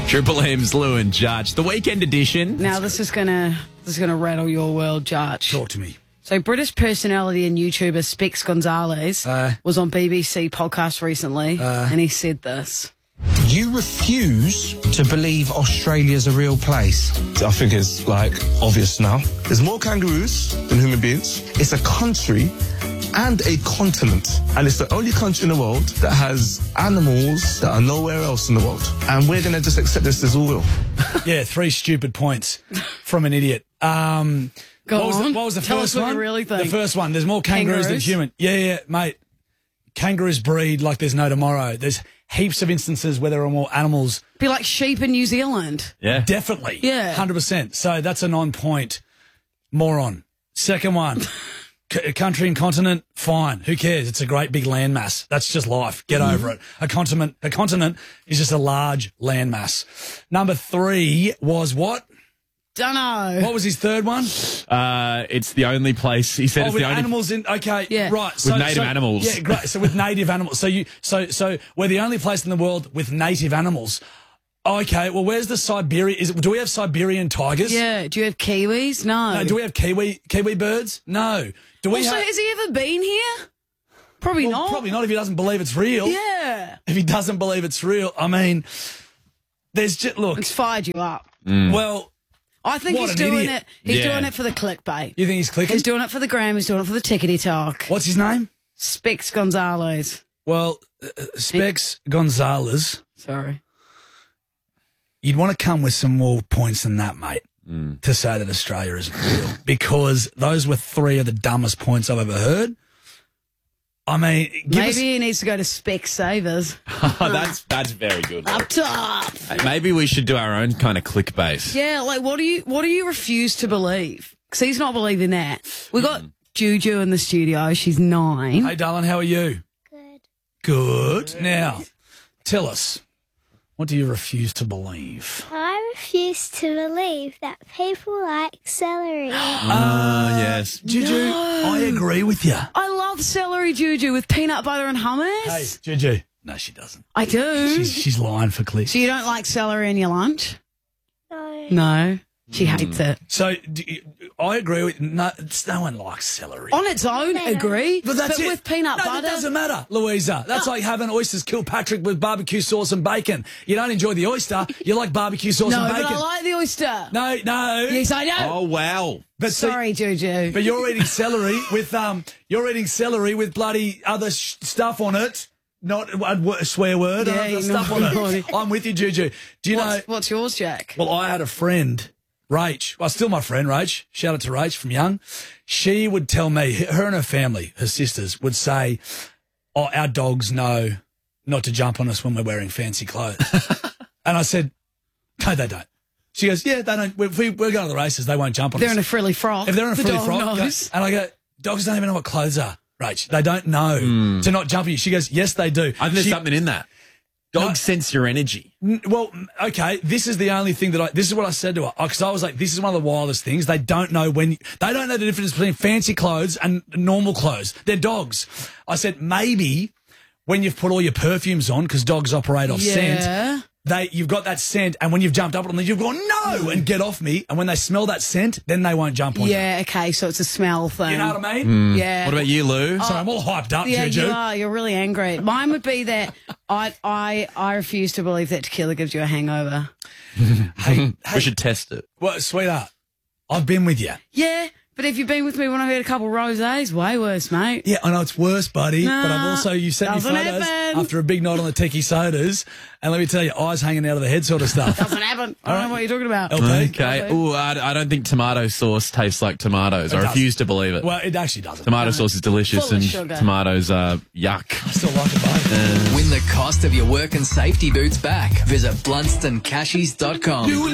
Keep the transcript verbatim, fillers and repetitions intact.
Triple M's Lou and Judge. The weekend edition. Now, this is gonna this is gonna rattle your world, Judge. Talk to me. So, British personality and YouTuber Specs Gonzalez Uh. was on B B C podcast recently, Uh. and he said this. You refuse to believe Australia's a real place. I think it's like obvious now. There's more kangaroos than human beings. It's a country and a continent. And it's the only country in the world that has animals that are nowhere else in the world. And we're going to just accept this as all will. Yeah, three stupid points from an idiot. Um, Go what was on. the, what was the Tell first us what one? you really think. The first one. There's more kangaroos, Kangaroos? than human. Yeah, yeah, mate. Kangaroos breed like there's no tomorrow. There's heaps of instances where there are more animals. Be like sheep in New Zealand. Yeah. Definitely. Yeah. one hundred percent. So that's a non-point. Moron. Second one. C- country and continent, fine. Who cares? It's a great big landmass. That's just life. Get over it. A continent, a continent is just a large landmass. Number three was what? Dunno. What was his third one? Uh, it's the only place. He said Oh, it's with the only. animals in. Okay, Yeah. right. So, native so- animals. Yeah, great. So with native animals. So you, so so we're the only place in the world with native animals. Okay. Well, where's the Siberia? Is it, do we have Siberian tigers? Yeah. Do you have kiwis? No. No, do we have kiwi kiwi birds? No. Do we also, have? has he ever been here? Probably Well, not. Probably not if he doesn't believe it's real. Yeah. If he doesn't believe it's real, I mean, there's just look. It's fired you up. Well, I think What he's an doing idiot. it. He's Yeah. doing it for the clickbait. you think he's clicking? He's doing it for the gram. He's doing it for the tickety talk. What's his name? Specs Gonzalez. Well, uh, Specs Gonzalez. Sorry. You'd want to come with some more points than that, mate, to say that Australia isn't real. Because those were three of the dumbest points I've ever heard. I mean, give Maybe us, he needs to go to Spec Savers. Oh, that's that's very good. Up top. Maybe we should do our own kind of clickbait. Yeah, like what do you what do you refuse to believe? Because he's not believing that. We got Juju in the studio. She's nine. hey, darling, how are you? Good. Good. Now, tell us, what do you refuse to believe? I refuse to believe that people like celery. Ah, yes. Juju, I agree with you. I love celery, Juju, with peanut butter and hummus. Hey, Juju. No, she doesn't. I do. She's, she's lying for clicks. So you don't like celery in your lunch? No. No. She hates it. So do you, I agree with no. It's, no one likes celery. On its own, agree. But that's it. with peanut no, butter. that doesn't matter, Louisa. That's like having oysters Kilpatrick with barbecue sauce and bacon. You don't enjoy the oyster. You like barbecue sauce No, and but bacon. I like the oyster. no, no. Yes, I know. Oh, wow. but see- Sorry, Juju. but you're eating celery with um. You're eating celery with bloody other sh- stuff on it. Not a, w- a swear word. Yeah, other you stuff know. on it. I'm with you, Juju. Do you what's, know? what's yours, Jack? Well, I had a friend, Rach. Well, still my friend, Rach. Shout out to Rach from Young. She would tell me, her and her family, her sisters, would say, oh, our dogs know not to jump on us when we're wearing fancy clothes. And I said, no, they don't. She goes, yeah, they don't. If we, we're going to the races, they won't jump on They're us. in a frilly frock. if they're in a The frilly dog frock. knows. And I go, dogs don't even know what clothes are, Rach. They don't know to not jump on you. She goes, yes, they do. I think there's She- something in that. Dogs No. sense your energy. N- Well, okay, this is the only thing that I, this is what I said to her, because I was like, this is one of the wildest things. They don't know when, they don't know the difference between fancy clothes and normal clothes. They're dogs. I said, maybe when you've put all your perfumes on, because dogs operate off scent, Yeah. they, you've got that scent, and when you've jumped up on them, you've gone, no, and get off me, and when they smell that scent, then they won't jump on Yeah, okay, so it's a smell thing. you. You know what I mean? Yeah. What about you, Lou? So I'm all hyped up, Yeah, Juju. you are. You're really angry. Mine would be that I I I refuse to believe that tequila gives you a hangover. Hey, We should test it. well, sweetheart, I've been with you. Yeah, but if you've been with me when I had a couple of rosés, way worse, mate. Yeah, I know it's worse, buddy, but I've Nah, also, you sent me doesn't photos happen. after a big night on the tiki sodas, and let me tell you, eyes hanging out of the head sort of stuff. Doesn't happen. I don't know what you're talking about. L P? Okay. Ooh, I, I don't think tomato sauce tastes like tomatoes. I does. refuse to believe it. Well, it actually doesn't. Tomato sauce is delicious Full of and sugar. tomatoes are yuck. I still like it, buddy. Win the cost of your work and safety boots back. Visit blunston cashies dot com.